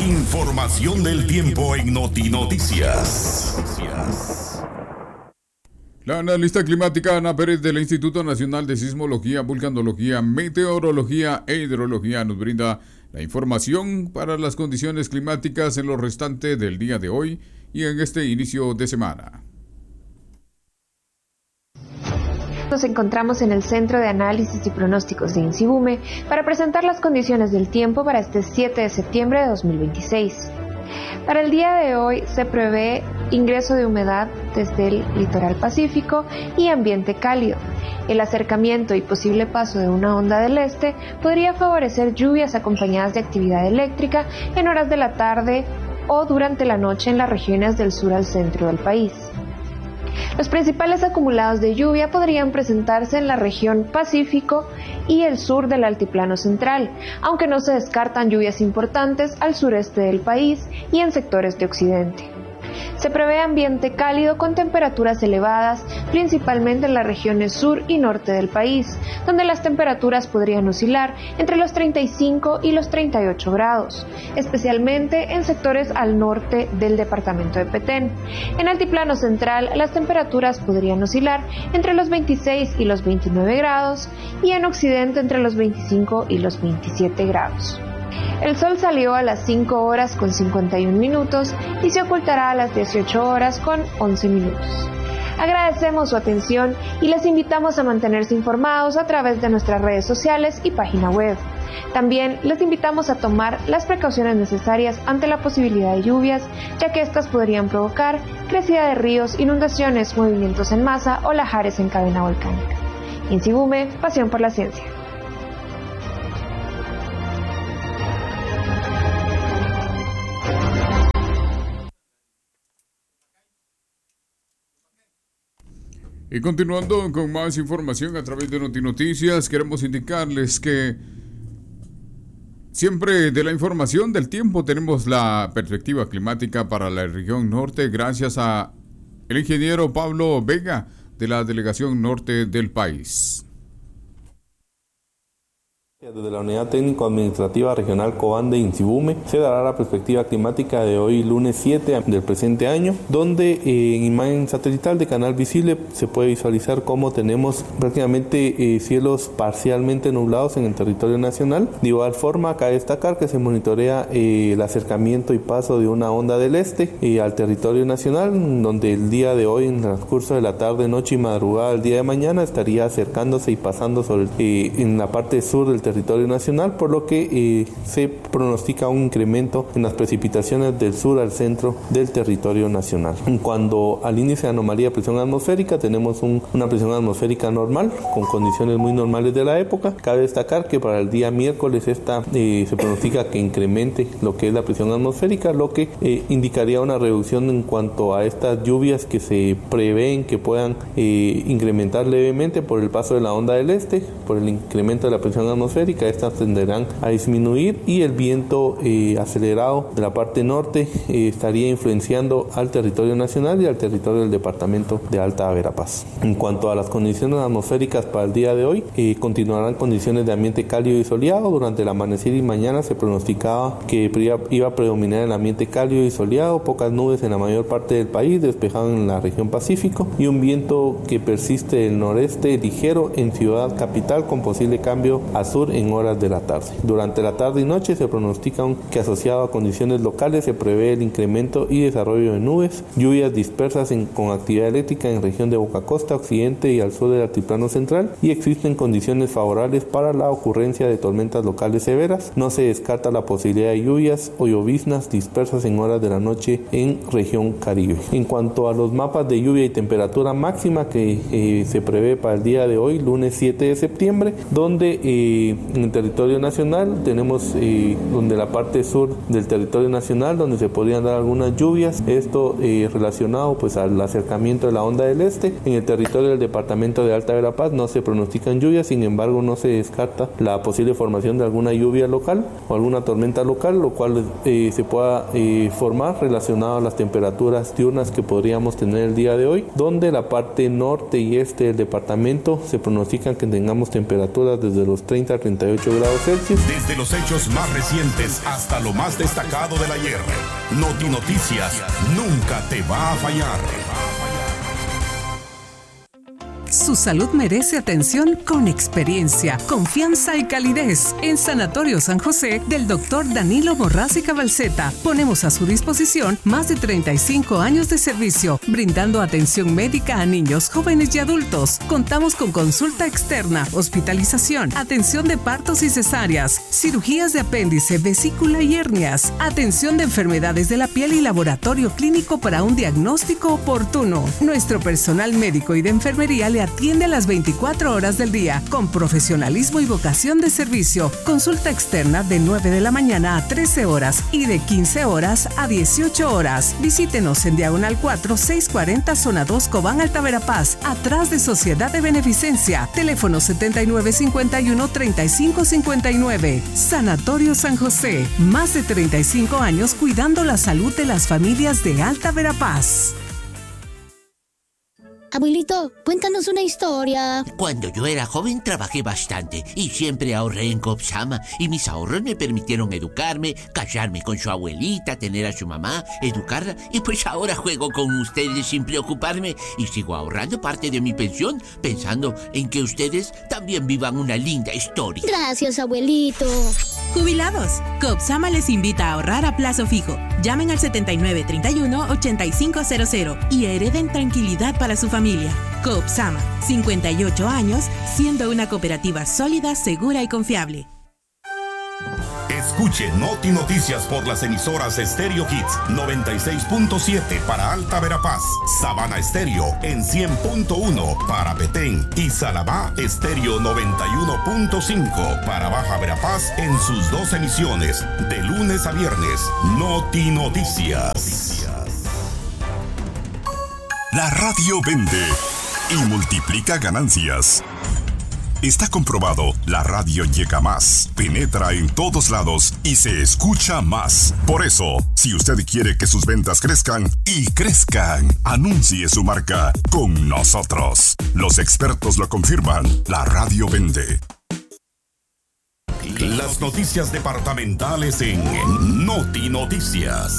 Información del tiempo en Noticias. La analista climática Ana Pérez del Instituto Nacional de Sismología, Vulcanología, Meteorología e Hidrología nos brinda la información para las condiciones climáticas en lo restante del día de hoy y en este inicio de semana. Nos encontramos en el Centro de Análisis y Pronósticos de INSIBUME para presentar las condiciones del tiempo para este 7 de septiembre de 2026. Para el día de hoy se prevé ingreso de humedad desde el litoral pacífico y ambiente cálido. El acercamiento y posible paso de una onda del este podría favorecer lluvias acompañadas de actividad eléctrica en horas de la tarde o durante la noche en las regiones del sur al centro del país. Los principales acumulados de lluvia podrían presentarse en la región Pacífico y el sur del Altiplano Central, aunque no se descartan lluvias importantes al sureste del país y en sectores de Occidente. Se prevé ambiente cálido con temperaturas elevadas, principalmente en las regiones sur y norte del país, donde las temperaturas podrían oscilar entre los 35 y los 38 grados, especialmente en sectores al norte del departamento de Petén. En Altiplano Central, las temperaturas podrían oscilar entre los 26 y los 29 grados y en Occidente entre los 25 y los 27 grados. El sol salió a las 5 horas con 51 minutos y se ocultará a las 18 horas con 11 minutos. Agradecemos su atención y les invitamos a mantenerse informados a través de nuestras redes sociales y página web. También les invitamos a tomar las precauciones necesarias ante la posibilidad de lluvias, ya que estas podrían provocar crecida de ríos, inundaciones, movimientos en masa o lahares en cadena volcánica. INSIBUME, pasión por la ciencia. Y continuando con más información a través de Notinoticias, queremos indicarles que siempre de la información del tiempo tenemos la perspectiva climática para la región norte gracias a el ingeniero Pablo Vega de la Delegación Norte del país. Desde la Unidad Técnico-Administrativa Regional Cobán de INSIBUME se dará la perspectiva climática de hoy lunes 7 del presente año, donde en imagen satelital de canal visible se puede visualizar cómo tenemos prácticamente cielos parcialmente nublados en el territorio nacional. De igual forma, cabe destacar que se monitorea el acercamiento y paso de una onda del este al territorio nacional, donde el día de hoy, en el transcurso de la tarde, noche y madrugada del día de mañana, estaría acercándose y pasando sobre en la parte sur del territorio nacional, por lo que se pronostica un incremento en las precipitaciones del sur al centro del territorio nacional. En cuanto al índice de anomalía de presión atmosférica, tenemos una presión atmosférica normal, con condiciones muy normales de la época. Cabe destacar que para el día miércoles se pronostica que incremente lo que es la presión atmosférica, lo que indicaría una reducción en cuanto a estas lluvias que se prevén que puedan incrementar levemente por el paso de la onda del este, por el incremento de la presión atmosférica. Estas tenderán a disminuir y el viento acelerado de la parte norte estaría influenciando al territorio nacional y al territorio del departamento de Alta Verapaz. En cuanto a las condiciones atmosféricas para el día de hoy, continuarán condiciones de ambiente cálido y soleado. Durante el amanecer y mañana se pronosticaba que iba a predominar el ambiente cálido y soleado, pocas nubes en la mayor parte del país, despejado en la región Pacífico y un viento que persiste del noreste ligero en Ciudad Capital con posible cambio a sur en horas de la tarde. Durante la tarde y noche se pronostica que asociado a condiciones locales se prevé el incremento y desarrollo de nubes, lluvias dispersas con actividad eléctrica en región de Boca Costa, occidente y al sur del altiplano central, y existen condiciones favorables para la ocurrencia de tormentas locales severas. No se descarta la posibilidad de lluvias o lloviznas dispersas en horas de la noche en región Caribe. En cuanto a los mapas de lluvia y temperatura máxima que se prevé para el día de hoy, lunes 7 de septiembre, donde en el territorio nacional tenemos donde la parte sur del territorio nacional donde se podrían dar algunas lluvias, esto relacionado pues al acercamiento de la onda del este. En el territorio del departamento de Alta Verapaz no se pronostican lluvias, sin embargo no se descarta la posible formación de alguna lluvia local o alguna tormenta local, lo cual se pueda formar relacionado a las temperaturas diurnas que podríamos tener el día de hoy, donde la parte norte y este del departamento se pronostican que tengamos temperaturas desde los 30 a 38 grados Celsius. Desde los hechos más recientes hasta lo más destacado del ayer, Noti Noticias nunca te va a fallar. Su salud merece atención con experiencia, confianza y calidez. En Sanatorio San José del Dr. Danilo Borrás y Cabalceta ponemos a su disposición más de 35 años de servicio, brindando atención médica a niños, jóvenes y adultos. Contamos con consulta externa, hospitalización, atención de partos y cesáreas, cirugías de apéndice, vesícula y hernias, atención de enfermedades de la piel y laboratorio clínico para un diagnóstico oportuno. Nuestro personal médico y de enfermería le atiende a las 24 horas del día, con profesionalismo y vocación de servicio. Consulta externa de 9 de la mañana a 13 horas y de 15 horas a 18 horas. Visítenos en Diagonal 4, 640, Zona 2, Cobán, Alta Verapaz, atrás de Sociedad de Beneficencia. Teléfono 7951-3559. Sanatorio San José. Más de 35 años cuidando la salud de las familias de Alta Verapaz. Abuelito, cuéntanos una historia. Cuando yo era joven trabajé bastante y siempre ahorré en Copsama y mis ahorros me permitieron educarme, casarme con su abuelita, tener a su mamá, educarla y pues ahora juego con ustedes sin preocuparme y sigo ahorrando parte de mi pensión pensando en que ustedes también vivan una linda historia. Gracias, abuelito. Jubilados, Copsama les invita a ahorrar a plazo fijo. Llamen al 7931-8500 y hereden tranquilidad para su familia. Copsama, 58 años, siendo una cooperativa sólida, segura y confiable. Escuche Noti Noticias por las emisoras Stereo Hits 96.7 para Alta Verapaz, Sabana Estéreo en 100.1 para Petén y Salabá Estéreo 91.5 para Baja Verapaz en sus dos emisiones de lunes a viernes. Noti Noticias. La radio vende y multiplica ganancias. Está comprobado, la radio llega más, penetra en todos lados y se escucha más. Por eso, si usted quiere que sus ventas crezcan y crezcan, anuncie su marca con nosotros. Los expertos lo confirman, la radio vende. Las noticias departamentales en Noti Noticias.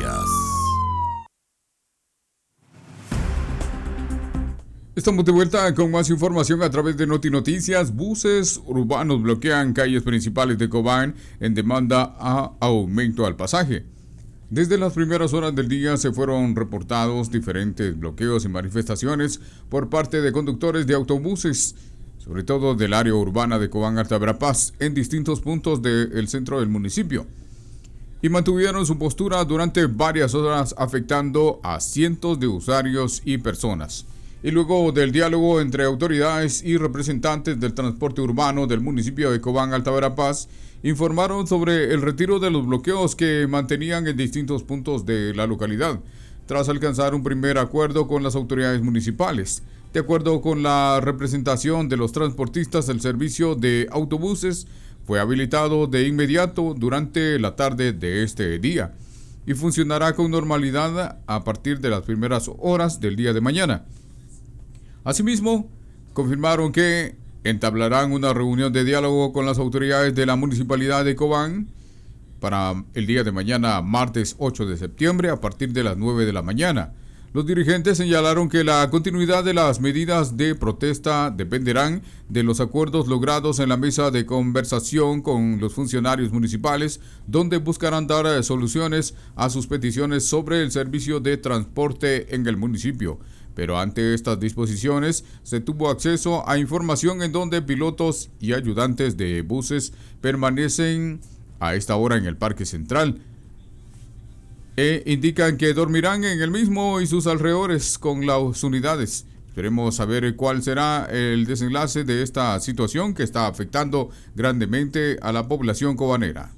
Estamos de vuelta con más información a través de Noti Noticias. Buses urbanos bloquean calles principales de Cobán en demanda a aumento al pasaje. Desde las primeras horas del día se fueron reportados diferentes bloqueos y manifestaciones por parte de conductores de autobuses, sobre todo del área urbana de Cobán Alta Verapaz, en distintos puntos del centro del municipio. Y mantuvieron su postura durante varias horas, afectando a cientos de usuarios y personas. Y luego del diálogo entre autoridades y representantes del transporte urbano del municipio de Cobán Alta Verapaz, informaron sobre el retiro de los bloqueos que mantenían en distintos puntos de la localidad, tras alcanzar un primer acuerdo con las autoridades municipales. De acuerdo con la representación de los transportistas, el servicio de autobuses fue habilitado de inmediato durante la tarde de este día y funcionará con normalidad a partir de las primeras horas del día de mañana. Asimismo, confirmaron que entablarán una reunión de diálogo con las autoridades de la Municipalidad de Cobán para el día de mañana, martes 8 de septiembre, a partir de las 9 de la mañana. Los dirigentes señalaron que la continuidad de las medidas de protesta dependerán de los acuerdos logrados en la mesa de conversación con los funcionarios municipales, donde buscarán dar soluciones a sus peticiones sobre el servicio de transporte en el municipio. Pero ante estas disposiciones se tuvo acceso a información en donde pilotos y ayudantes de buses permanecen a esta hora en el Parque Central e indican que dormirán en el mismo y sus alrededores con las unidades. Esperemos saber cuál será el desenlace de esta situación que está afectando grandemente a la población cobanera.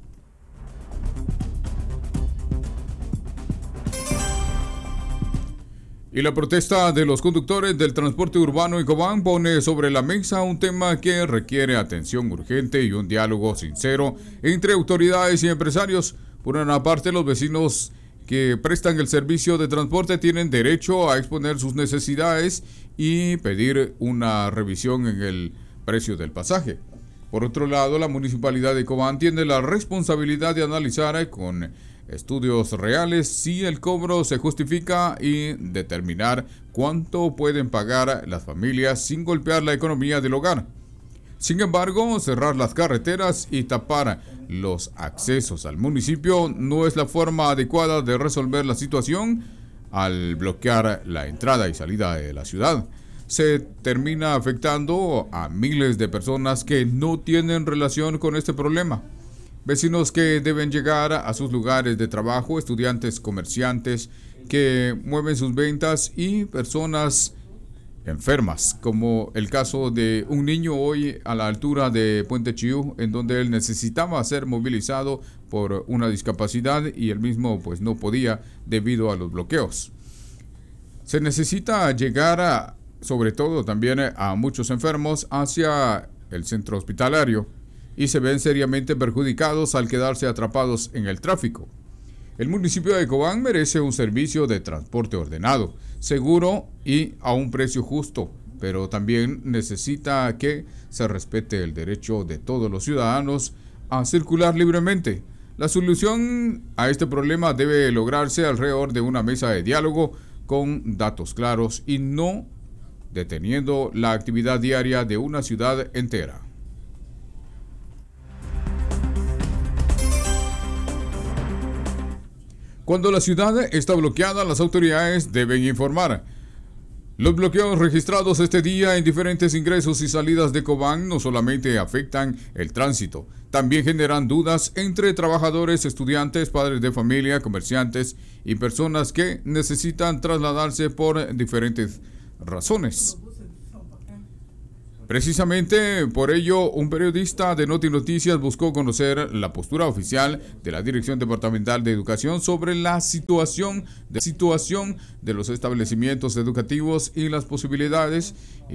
Y la protesta de los conductores del transporte urbano en Cobán pone sobre la mesa un tema que requiere atención urgente y un diálogo sincero entre autoridades y empresarios. Por una parte, los vecinos que prestan el servicio de transporte tienen derecho a exponer sus necesidades y pedir una revisión en el precio del pasaje. Por otro lado, la Municipalidad de Cobán tiene la responsabilidad de analizar con estudios reales si el cobro se justifica y determinar cuánto pueden pagar las familias sin golpear la economía del hogar. Sin embargo, cerrar las carreteras y tapar los accesos al municipio no es la forma adecuada de resolver la situación. Al bloquear la entrada y salida de la ciudad, se termina afectando a miles de personas que no tienen relación con este problema. Vecinos que deben llegar a sus lugares de trabajo, estudiantes, comerciantes que mueven sus ventas y personas enfermas, como el caso de un niño hoy a la altura de Puente Chiú, en donde él necesitaba ser movilizado por una discapacidad y él mismo pues no podía debido a los bloqueos. Se necesita llegar sobre todo también a muchos enfermos hacia el centro hospitalario y se ven seriamente perjudicados al quedarse atrapados en el tráfico. El municipio de Cobán merece un servicio de transporte ordenado, seguro y a un precio justo, pero también necesita que se respete el derecho de todos los ciudadanos a circular libremente. La solución a este problema debe lograrse alrededor de una mesa de diálogo con datos claros y no deteniendo la actividad diaria de una ciudad entera. Cuando la ciudad está bloqueada, las autoridades deben informar. Los bloqueos registrados este día en diferentes ingresos y salidas de Cobán no solamente afectan el tránsito, también generan dudas entre trabajadores, estudiantes, padres de familia, comerciantes y personas que necesitan trasladarse por diferentes razones. Precisamente por ello, un periodista de Noti Noticias buscó conocer la postura oficial de la Dirección Departamental de Educación sobre la situación de los establecimientos educativos y las posibilidades